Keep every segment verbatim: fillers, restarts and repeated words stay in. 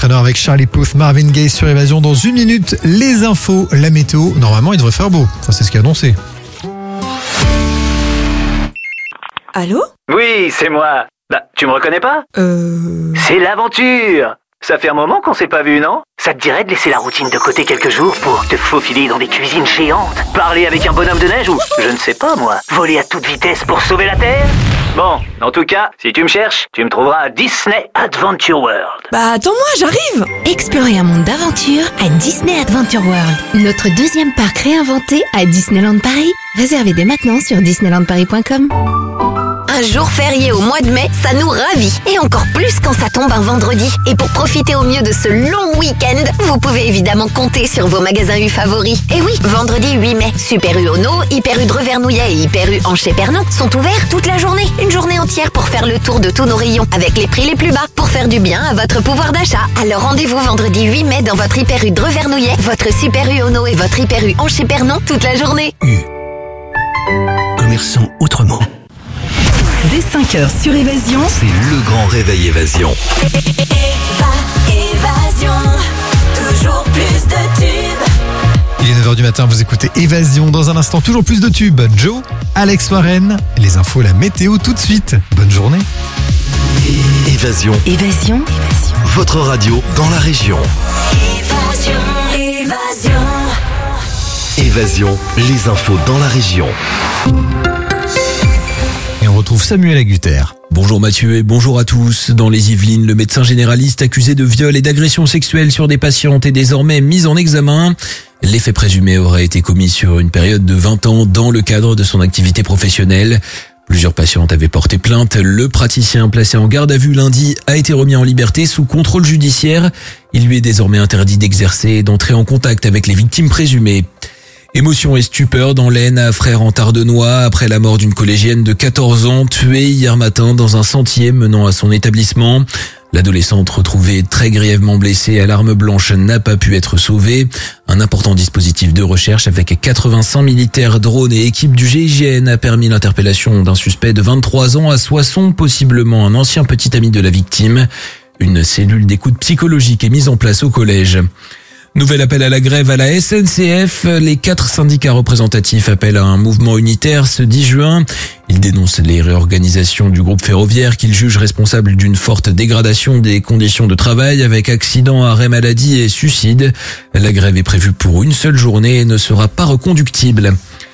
Trainer avec Charlie Puth, Marvin Gaye sur Évasion. Dans une minute, les infos, la météo. Normalement, il devrait faire beau. Enfin, c'est ce qui est annoncé. Allô ? Oui, c'est moi. Bah, tu me reconnais pas ? Euh... C'est l'aventure. Ça fait un moment qu'on s'est pas vu, non ? Ça te dirait de laisser la routine de côté quelques jours pour te faufiler dans des cuisines géantes, parler avec un bonhomme de neige ou, je ne sais pas moi, voler à toute vitesse pour sauver la Terre ? Bon, en tout cas, si tu me cherches, tu me trouveras à Disney Adventure World. Bah attends-moi, j'arrive ! Explorez un monde d'aventure à Disney Adventure World, notre deuxième parc réinventé à Disneyland Paris. Réservez dès maintenant sur disneyland paris point com. Un jour férié au mois de mai, ça nous ravit. Et encore plus quand ça tombe un vendredi. Et pour profiter au mieux de ce long week-end, vous pouvez évidemment compter sur vos magasins U favoris. Et oui, vendredi huit mai, Super U Ono, Hyper U Dreux-Vernouillet et Hyper U Anché-Pernon sont ouverts toute la journée. Une journée entière pour faire le tour de tous nos rayons avec les prix les plus bas pour faire du bien à votre pouvoir d'achat. Alors rendez-vous vendredi huit mai dans votre Hyper U Dreux-Vernouillet, votre Super U Ono et votre Hyper U Anché-Pernon toute la journée. U. Commerçant autrement. Dès cinq heures sur Évasion, c'est le grand réveil Évasion. Évasion, toujours plus de tubes. Il est neuf heures du matin, vous écoutez Évasion. Dans un instant, toujours plus de tubes. Joe, Alex Warren, les infos, la météo tout de suite. Bonne journée. Évasion. Évasion, Votre radio dans la région. Évasion, Évasion. Évasion, les infos dans la région. Et on retrouve Samuel Agutter. Bonjour Mathieu et bonjour à tous. Dans les Yvelines, le médecin généraliste accusé de viol et d'agression sexuelle sur des patientes est désormais mis en examen. Les faits présumés auraient été commis sur une période de vingt ans dans le cadre de son activité professionnelle. Plusieurs patientes avaient porté plainte. Le praticien placé en garde à vue lundi a été remis en liberté sous contrôle judiciaire. Il lui est désormais interdit d'exercer et d'entrer en contact avec les victimes présumées. Émotion et stupeur dans l'Aisne à Frères-en-Tardenois après la mort d'une collégienne de quatorze ans tuée hier matin dans un sentier menant à son établissement. L'adolescente retrouvée très grièvement blessée à l'arme blanche n'a pas pu être sauvée. Un important dispositif de recherche avec quatre-vingt-cinq militaires, drones et équipes du G I G N a permis l'interpellation d'un suspect de vingt-trois ans à Soissons, possiblement un ancien petit ami de la victime. Une cellule d'écoute psychologique est mise en place au collège. Nouvel appel à la grève à la S N C F. Les quatre syndicats représentatifs appellent à un mouvement unitaire ce dix juin. Ils dénoncent les réorganisations du groupe ferroviaire qu'ils jugent responsables d'une forte dégradation des conditions de travail avec accidents, arrêts maladie et suicides. La grève est prévue pour une seule journée et ne sera pas reconductible.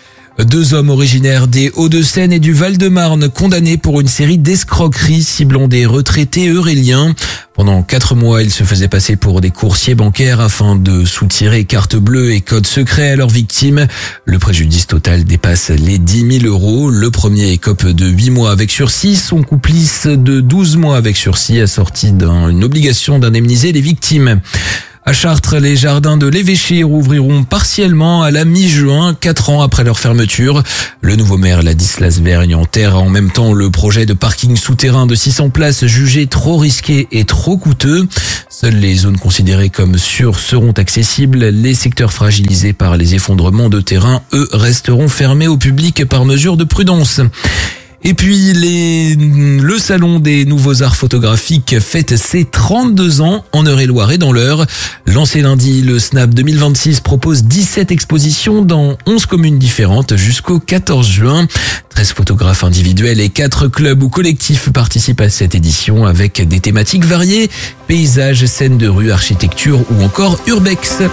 Deux hommes originaires des Hauts-de-Seine et du Val-de-Marne condamnés pour une série d'escroqueries ciblant des retraités euréliens. Pendant quatre mois, ils se faisaient passer pour des coursiers bancaires afin de soutirer carte bleue et code secret à leurs victimes. Le préjudice total dépasse les dix mille euros. Le premier écope de huit mois avec sursis. Son complice de douze mois avec sursis assorti d'une obligation d'indemniser les victimes. À Chartres, les jardins de l'évêché rouvriront partiellement à la mi-juin, quatre ans après leur fermeture. Le nouveau maire Ladislas Vergne enterre en même temps le projet de parking souterrain de six cents places jugé trop risqué et trop coûteux. Seules les zones considérées comme sûres seront accessibles. Les secteurs fragilisés par les effondrements de terrain, eux, resteront fermés au public par mesure de prudence. Et puis les, le salon des nouveaux arts photographiques fête ses trente-deux ans en Eure-et-Loir et dans l'Eure. Lancé lundi, le Snap deux mille vingt-six propose dix-sept expositions dans onze communes différentes jusqu'au quatorze juin. treize photographes individuels et quatre clubs ou collectifs participent à cette édition avec des thématiques variées, paysages, scènes de rue, architecture ou encore urbex.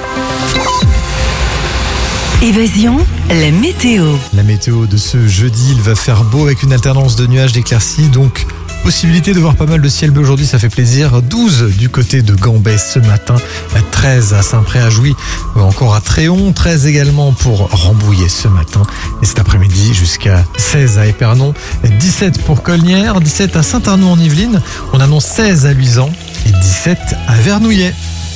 Évasion, la météo. La météo de ce jeudi, il va faire beau avec une alternance de nuages, d'éclaircies, donc possibilité de voir pas mal de ciel bleu aujourd'hui, ça fait plaisir. douze du côté de Gambès ce matin, treize à Saint-Pré-à-Jouy, encore à Tréon, treize également pour Rambouillet ce matin. Et cet après-midi jusqu'à seize à Épernon, dix-sept pour Colnières, dix-sept à Saint-Arnoux en Yvelines, on annonce seize à Luisan et dix-sept à Vernouillet.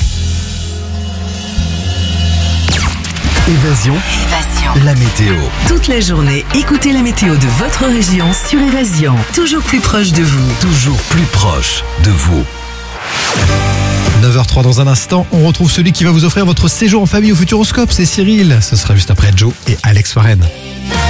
Évasion, Évasion, la météo. toute la journée, écoutez la météo de votre région sur Évasion. Toujours plus proche de vous. Toujours plus proche de vous. neuf heures trois dans un instant, on retrouve celui qui va vous offrir votre séjour en famille au Futuroscope, c'est Cyril. Ce sera juste après Joe et Alex Warren.